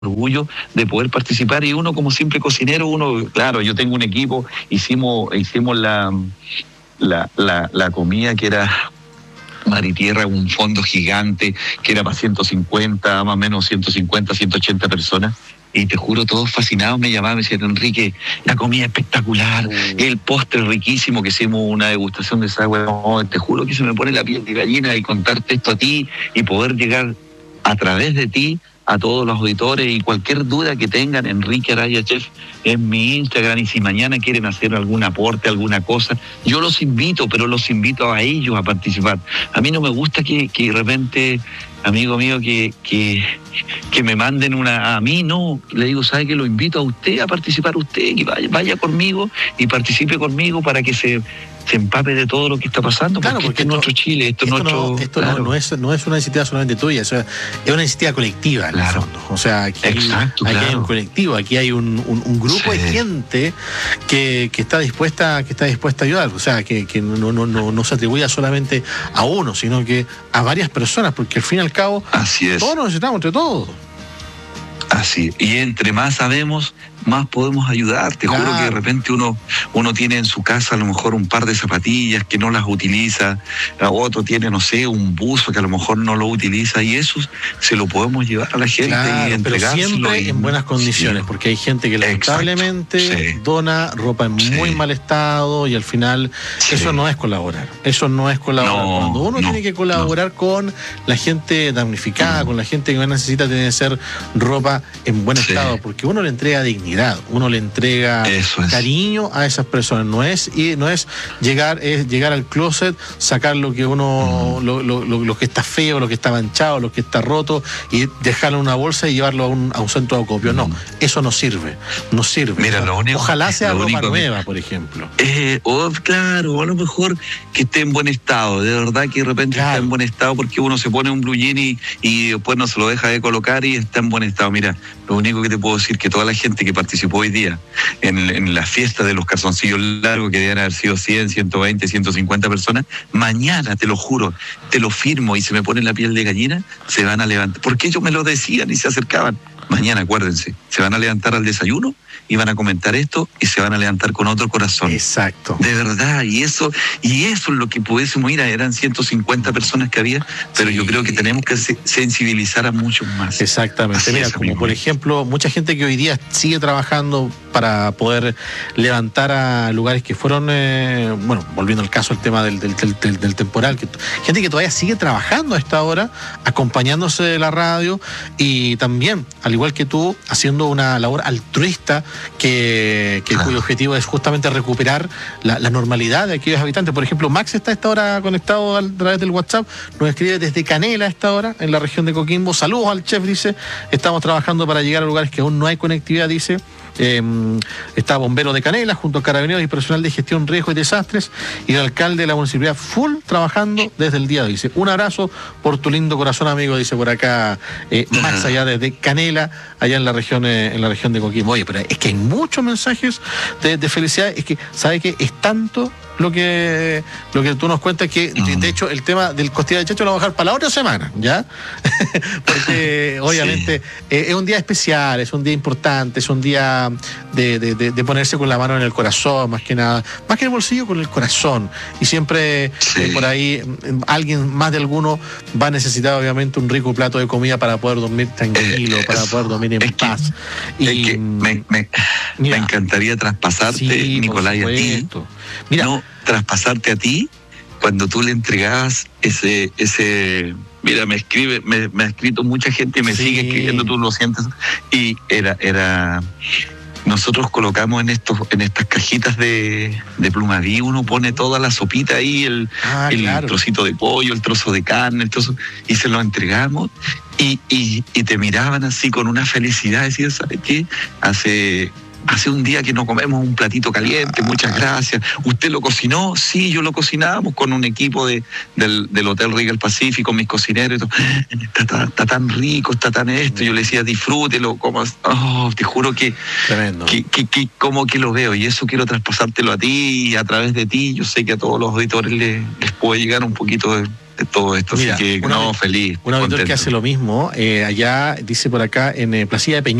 orgullo de poder participar. Y uno, como simple cocinero, claro, yo tengo un equipo, hicimos la comida que era mar y tierra, un fondo gigante que era para 150, más o menos 150, 180 personas. Y te juro, todos fascinados me llamaban, me decían: Enrique, la comida espectacular, el postre riquísimo, que hicimos una degustación de esa agua. No, te juro que se me pone la piel de gallina y contarte esto a ti y poder llegar a través de ti a todos los auditores. Y cualquier duda que tengan, Enrique Araya Chef en mi Instagram, y si mañana quieren hacer algún aporte, alguna cosa, yo los invito, pero los invito a ellos a participar. A mí no me gusta que de repente, amigo mío, que me manden a mí, no, le digo: ¿sabe qué? Lo invito a usted a participar, usted, que vaya conmigo y participe conmigo para que se empape de todo lo que está pasando, claro, porque esto es nuestro Chile, esto claro. no es una iniciativa solamente tuya, es una iniciativa colectiva en el fondo. O sea, aquí hay un colectivo, aquí hay un grupo de gente que está dispuesta a ayudar. O sea, que no se atribuya solamente a uno, sino que a varias personas, porque al fin y al cabo todos nos necesitamos entre todos. Así, y entre más sabemos, más podemos ayudar. Te juro que de repente uno tiene en su casa a lo mejor un par de zapatillas que no las utiliza, otro tiene, no sé, un buzo que a lo mejor no lo utiliza, y eso se lo podemos llevar a la gente y entregárselo. Pero siempre en buenas condiciones, porque hay gente que lamentablemente dona ropa en muy mal estado, y al final eso no es colaborar. Eso no es colaborar. Cuando uno tiene que colaborar con la gente damnificada, con la gente que más necesita, tiene que ser ropa en buen estado, porque uno le entrega dignidad, uno le entrega cariño a esas personas. No es llegar al closet, sacar lo que uno lo que está feo, lo que está manchado, lo que está roto, y dejarlo en una bolsa y llevarlo a un centro de acopio. No, eso no sirve. Mira, ojalá sea ropa nueva, por ejemplo. Claro, a lo mejor que esté en buen estado, de verdad que de repente está en buen estado, porque uno se pone un blue jean y después no se lo deja de colocar y está en buen estado. Mira, lo único que te puedo decir, que toda la gente que participó hoy día en la fiesta de los calzoncillos largos, que deben haber sido 100, 120, 150 personas, mañana, te lo juro, te lo firmo y se me pone la piel de gallina, se van a levantar, porque ellos me lo decían y se acercaban. Mañana, acuérdense, se van a levantar al desayuno y van a comentar esto y se van a levantar con otro corazón. Exacto. De verdad, y eso es lo que pudiésemos ir. Eran 150 personas que había, pero yo creo que tenemos que sensibilizar a muchos más. Exactamente. Así. Mira, como por ejemplo, mucha gente que hoy día sigue trabajando para poder levantar a lugares que fueron, volviendo al caso, el tema del temporal, gente que todavía sigue trabajando a esta hora, acompañándose de la radio, y también, al igual que tú, haciendo una labor altruista cuyo objetivo es justamente recuperar la normalidad de aquellos habitantes. Por ejemplo, Max está a esta hora conectado a través del WhatsApp, nos escribe desde Canela a esta hora, en la región de Coquimbo. Saludos al chef, dice: estamos trabajando para llegar a lugares que aún no hay conectividad, dice. Está Bombero de Canela junto a Carabineros y personal de gestión, riesgo y desastres, y el alcalde de la municipalidad full trabajando desde el día de hoy. Dice: un abrazo por tu lindo corazón, amigo, dice por acá Max, allá desde Canela, allá en la región de Coquimbo. Oye, pero es que hay muchos mensajes de felicidad. Es que, ¿sabe qué? Es tanto lo que tú nos cuentas que, de hecho, el tema del costilla de chacho lo vamos a dejar para la otra semana, ¿ya? Porque obviamente es un día especial, es un día importante, es un día de ponerse con la mano en el corazón, más que nada, más que en el bolsillo, con el corazón. Y siempre por ahí alguien, más de alguno, va a necesitar obviamente un rico plato de comida para poder dormir tranquilo, para poder dormir en paz. Me encantaría traspasarte, Nicolás, a ti. Mira, traspasarte a ti cuando tú le entregabas ese mira, me ha escrito mucha gente y me sigue escribiendo, tú lo sientes, y era nosotros colocamos en estas cajitas de Plumaví, uno pone toda la sopita ahí, el trocito de pollo, el trozo de carne, y se lo entregamos, y te miraban así con una felicidad, decían: ¿sabes qué? Hace un día que no comemos un platito caliente, muchas gracias. ¿Usted lo cocinó? Sí, yo lo cocinamos con un equipo del Hotel Regal Pacífico, mis cocineros. Está tan rico, está tan esto. Yo le decía: disfrútelo, te juro que tremendo. Que como que lo veo, y eso quiero traspasártelo a ti, y a través de ti yo sé que a todos los auditores les puede llegar un poquito de todo esto. Mira, así que, feliz. Un auditor contento. que hace lo mismo, allá dice por acá en Placilla de Peña.